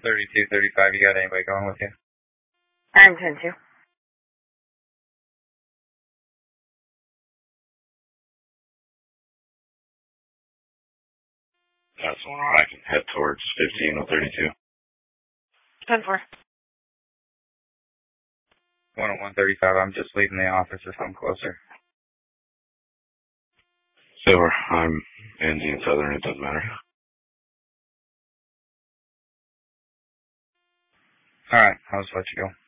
32, 35, you got anybody going with you? I intend to. That's the one I can head towards 15 or 32. 10-4. 10135, I'm just leaving the office if I'm closer. Silver, I'm Indian Southern, it doesn't matter. Alright, I'll just let you go.